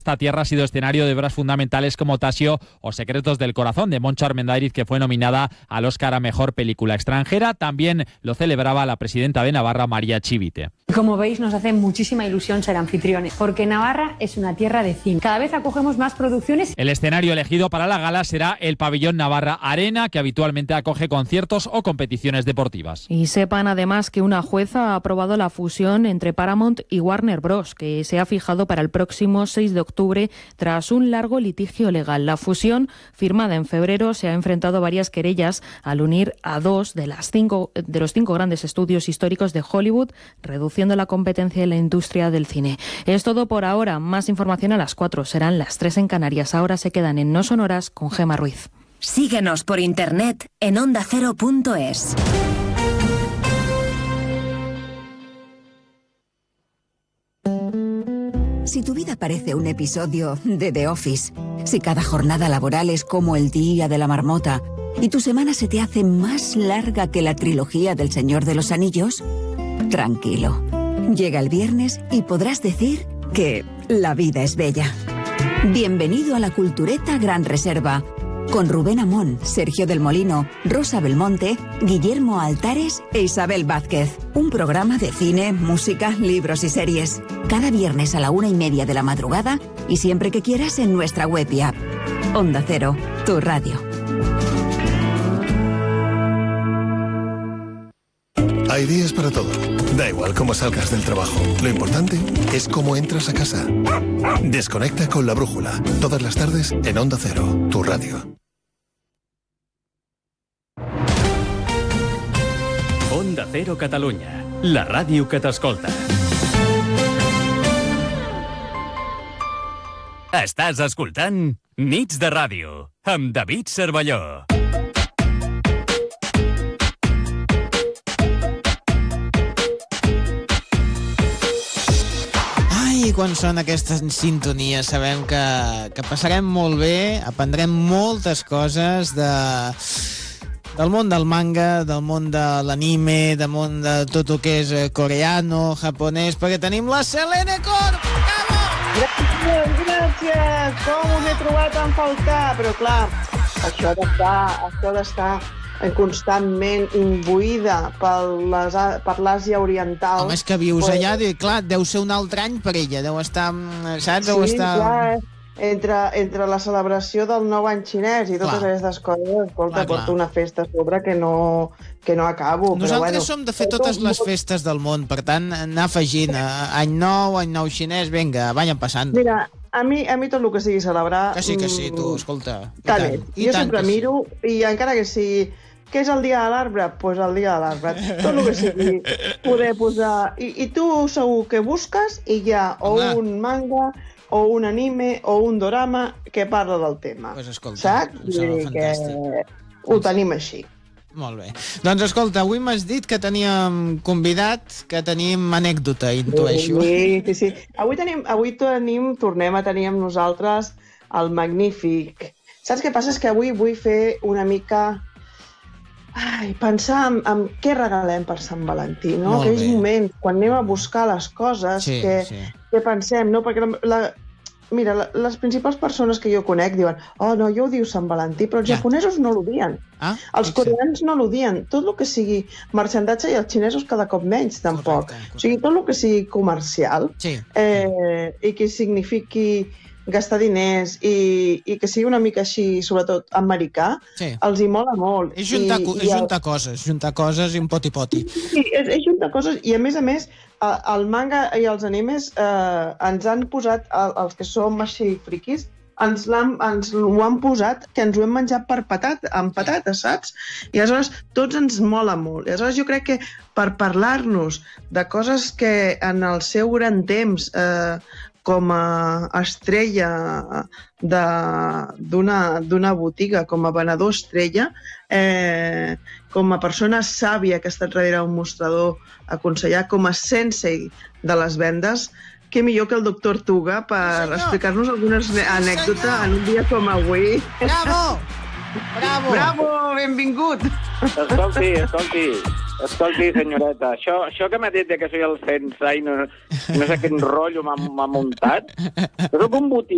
Esta tierra ha sido escenario de obras fundamentales como Tasio o Secretos del Corazón, de Moncho Armendáriz, que fue nominada al Oscar a Mejor Película Extranjera. También lo celebraba la presidenta de Navarra, María Chivite. Como veis, nos hace muchísima ilusión ser anfitriones, porque Navarra es una tierra de cine. Cada vez acogemos más producciones. El escenario elegido para la gala será el pabellón Navarra Arena, que habitualmente acoge conciertos o competiciones deportivas. Y sepan además que una jueza ha aprobado la fusión entre Paramount y Warner Bros., que se ha fijado para el próximo 6 de octubre tras un largo litigio legal. La fusión, firmada en febrero, se ha enfrentado a varias querellas al unir a dos de los cinco grandes estudios históricos de Hollywood, reduciendo la competencia en la industria del cine. Es todo por ahora. Más información a las 4. Serán las 3 en Canarias. Ahora se quedan en No Sonoras con Gemma Ruiz. Síguenos por internet en ondacero.es. Si tu vida parece un episodio de The Office, si cada jornada laboral es como el día de la marmota y tu semana se te hace más larga que la trilogía del Señor de los Anillos, tranquilo. Llega el viernes y podrás decir que la vida es bella. Bienvenido a la Cultureta Gran Reserva, con Rubén Amón, Sergio del Molino, Rosa Belmonte, Guillermo Altares e Isabel Vázquez. Un programa de cine, música, libros y series. Cada viernes a la 1:30 de la madrugada y siempre que quieras en nuestra web y app. Onda Cero, tu radio. Hay días para todo. Da igual cómo salgas del trabajo. Lo importante es cómo entras a casa. Desconecta con La Brújula. Todas las tardes en Onda Cero, tu radio. Onda Cero Catalunya, la ràdio que t'escolta. Estàs escoltant Nits de Ràdio, amb David Cervelló. I quan són aquestes sintonies sabem que passarem molt bé, aprendrem moltes coses del món del manga, del món de l'anime, del món de tot el que és coreano, japonès, perquè tenim la Selene Corp! Gràcies! Com us he trobat a faltar? Però clar, això d'estar constantment imbuïda per l'Àsia Oriental. Home, és que vius allà, clar, deu ser un altre any per ella, deu estar, saps? Deu estar... Clar, entre la celebració del nou any xinès i totes aquestes coses, escolta, porto una festa a sobre que no acabo. Nosaltres som de fer totes les festes del món, per tant, anar afegint any nou xinès, vinga, vayan passant. Mira, a mi tot el que sigui celebrar... Que sí, tu, escolta. Tant. Jo sempre miro, i encara que sigui... Què és el dia de l'arbre? Doncs pues el dia de l'arbre. Tot el que sigui poder posar... I tu segur que busques i hi ha o un manga, o un anime, o un dorama que parla del tema. Pues escolta, saps? Que ho tenim així. Molt bé. Doncs escolta, avui m'has dit que teníem convidat, que tenim anècdota, intueixo. Sí. Avui tornem a tenir amb nosaltres el magnífic. Saps què passa? És que avui vull fer una mica... pensar en què regalem per Sant Valentí, no? Aquells moments, quan anem a buscar les coses, que pensem, no? Perquè mira, les principals persones que jo conec diuen no, jo ho diu Sant Valentí, però els japonesos no l'odien. Els coreans no l'odien. Tot el que sigui marxandatge, i els xinesos cada cop menys, tampoc. O sigui, tot el que sigui comercial i que signifiqui gastar diners i que sigui una mica així, sobretot americà, els hi mola molt. És juntar coses i un poti-poti. Sí, és juntar coses i, a més, el manga i els animes ens han posat, els que som així friquis, ens ho han posat, que ens ho hem menjat amb patates, saps? I aleshores tots ens mola molt. I aleshores jo crec que per parlar-nos de coses que en el seu gran temps com a estrella d'una botiga, com a venedor estrella, com a persona sàvia que ha estat darrere un mostrador aconsellat, com a sensei de les vendes, què millor que el doctor Tuga per explicar-nos algunes anècdotes en un dia com avui. Bravo! Bravo, benvingut! Escolti, senyoreta, això que m'ha dit que soy el sensei, no sé quin rotllo m'ha muntat. Jo soc un botí